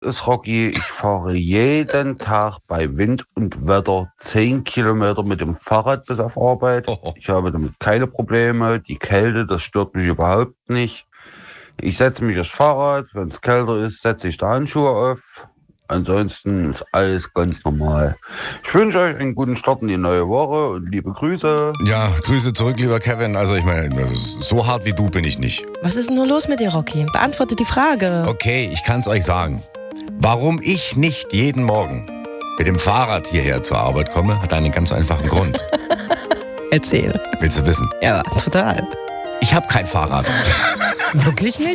ist Rocky, ich fahre jeden Tag bei Wind und Wetter 10 Kilometer mit dem Fahrrad bis auf Arbeit. Ich habe damit keine Probleme. Die Kälte, das stört mich überhaupt nicht. Ich setze mich aufs Fahrrad. Wenn es kälter ist, setze ich die Handschuhe auf. Ansonsten ist alles ganz normal. Ich wünsche euch einen guten Start in die neue Woche und liebe Grüße. Ja, Grüße zurück, lieber Kevin. Also ich meine, so hart wie du bin ich nicht. Was ist denn nur los mit dir, Rocky? Beantworte die Frage. Okay, ich kann es euch sagen. Warum ich nicht jeden Morgen mit dem Fahrrad hierher zur Arbeit komme, hat einen ganz einfachen Grund. Erzähl. Willst du wissen? Ja, total. Ich habe kein Fahrrad. Wirklich nicht?